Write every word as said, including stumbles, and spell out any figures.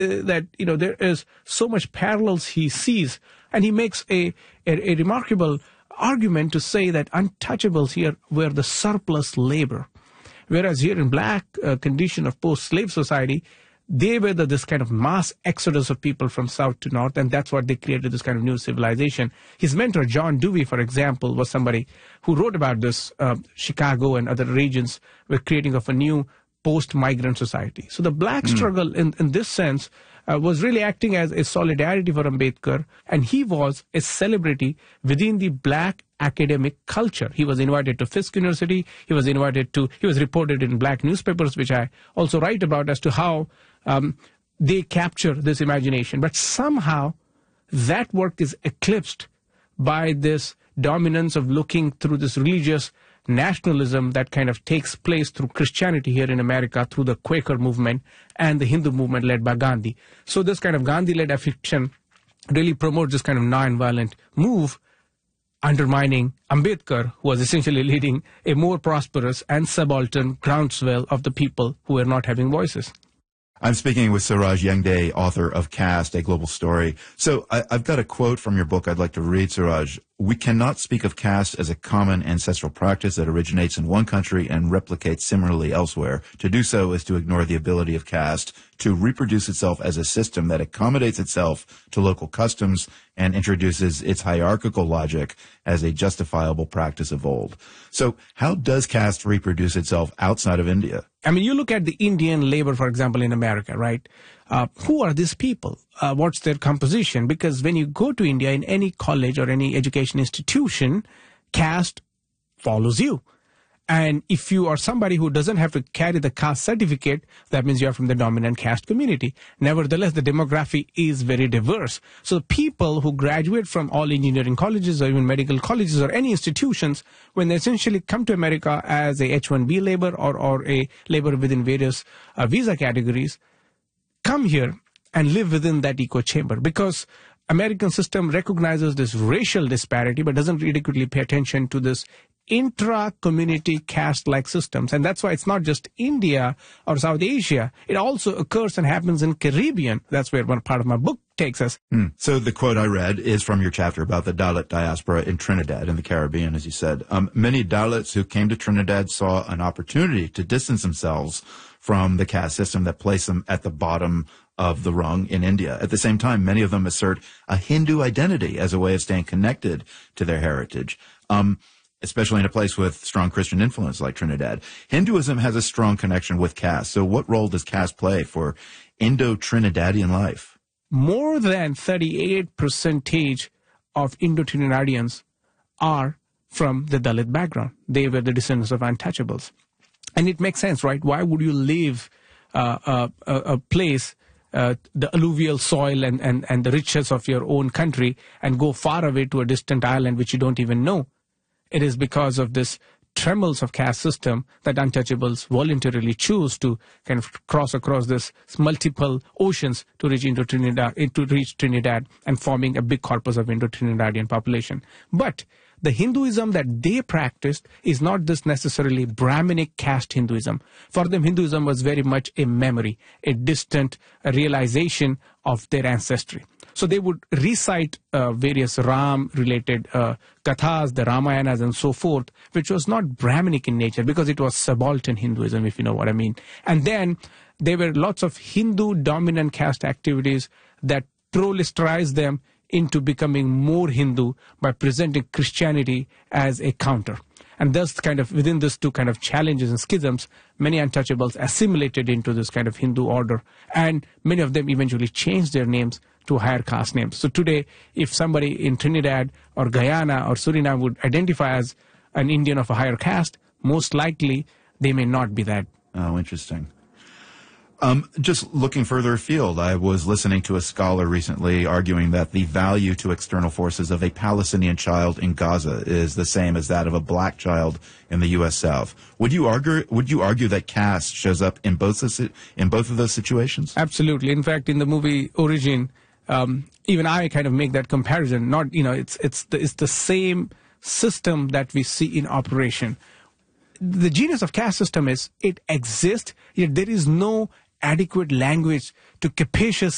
uh, that, you know, there is so much parallels he sees, and he makes a, a, a remarkable argument to say that untouchables here were the surplus labor, whereas here in black uh, condition of post-slave society, they were the, this kind of mass exodus of people from south to north, and that's what they created, this kind of new civilization. His mentor, John Dewey, for example, was somebody who wrote about this. uh, Chicago and other regions were creating of a new post-migrant society. So the black mm. struggle in, in this sense uh, was really acting as a solidarity for Ambedkar, and he was a celebrity within the black academic culture. He was invited to Fisk University, he was invited to, he was reported in black newspapers, which I also write about, as to how um, they capture this imagination. But somehow that work is eclipsed by this dominance of looking through this religious nationalism that kind of takes place through Christianity here in America, through the Quaker movement and the Hindu movement led by Gandhi. So this kind of Gandhi-led affection really promotes this kind of non-violent move, undermining Ambedkar, who was essentially leading a more prosperous and subaltern groundswell of the people who were not having voices. I'm speaking with Suraj Yangde, author of Caste, A Global Story. So I, I've got a quote from your book I'd like to read, Suraj. We cannot speak of caste as a common ancestral practice that originates in one country and replicates similarly elsewhere. To do so is to ignore the ability of caste to reproduce itself as a system that accommodates itself to local customs and introduces its hierarchical logic as a justifiable practice of old. So how does caste reproduce itself outside of India? I mean, you look at the Indian labor, for example, in America, right? Uh, who are these people? Uh, what's their composition? Because when you go to India in any college or any education institution, caste follows you. And if you are somebody who doesn't have to carry the caste certificate, that means you are from the dominant caste community. Nevertheless, the demography is very diverse. So people who graduate from all engineering colleges or even medical colleges or any institutions, when they essentially come to America as a H one B labor or, or a labor within various uh, visa categories, come here and live within that echo chamber, because American system recognizes this racial disparity but doesn't adequately pay attention to this intra-community caste-like systems. And that's why it's not just India or South Asia. It also occurs and happens in Caribbean. That's where one part of my book takes us. Hmm. So the quote I read is from your chapter about the Dalit diaspora in Trinidad in the Caribbean, as you said. Um, many Dalits who came to Trinidad saw an opportunity to distance themselves from the caste system that placed them at the bottom of the rung in India. At the same time, many of them assert a Hindu identity as a way of staying connected to their heritage. Um, especially in a place with strong Christian influence like Trinidad. Hinduism has a strong connection with caste. So what role does caste play for Indo-Trinidadian life? More than thirty-eight percent of Indo-Trinidadians are from the Dalit background. They were the descendants of untouchables. And it makes sense, right? Why would you leave uh, a, a place, uh, the alluvial soil and, and, and the riches of your own country, and go far away to a distant island which you don't even know? It is because of this tremors of caste system that untouchables voluntarily choose to kind of cross across this multiple oceans to reach into Trinidad, to reach Trinidad and forming a big corpus of Indo-Trinidadian population. But the Hinduism that they practiced is not this necessarily Brahminic caste Hinduism. For them, Hinduism was very much a memory, a distant a realization of their ancestry. So they would recite uh, various Ram-related uh, kathas, the Ramayanas and so forth, which was not Brahminic in nature because it was subaltern Hinduism, if you know what I mean. And then there were lots of Hindu-dominant caste activities that proliferized them into becoming more Hindu by presenting Christianity as a counter. And thus, kind of within these two kind of challenges and schisms, many untouchables assimilated into this kind of Hindu order. And many of them eventually changed their names to higher caste names. So today, if somebody in Trinidad or Guyana or Suriname would identify as an Indian of a higher caste, most likely they may not be that. Oh, interesting. Um, just looking further afield, I was listening to a scholar recently arguing that the value to external forces of a Palestinian child in Gaza is the same as that of a black child in the U S South. Would you argue? Would you argue that caste shows up in both the, in both of those situations? Absolutely. In fact, in the movie Origin, um, even I kind of make that comparison. Not, you know, it's it's the, it's the same system that we see in operation. The genius of caste system is it exists, yet there is no adequate language to capacious